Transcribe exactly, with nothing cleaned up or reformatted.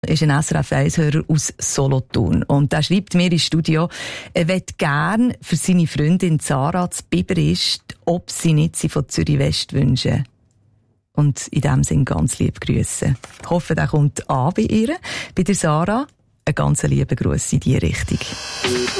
ist ein S R F eins-Hörer aus Solothurn. Und der schreibt mir ins Studio, er möchte gern für seine Freundin Sarah zu Biberist, ob sie nicht sie von Zürich West wünschen. Und in diesem Sinne ganz liebe Grüße. Ich hoffe, der kommt an bei ihr, bei der Sarah. Ein ganz lieber Gruß in diese Richtung.